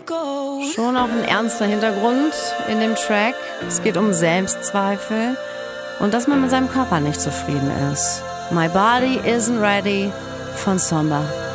Schon auch ein ernster Hintergrund in dem Track. Es geht um Selbstzweifel und dass man mit seinem Körper nicht zufrieden ist. My Body Isn't Ready von Somba.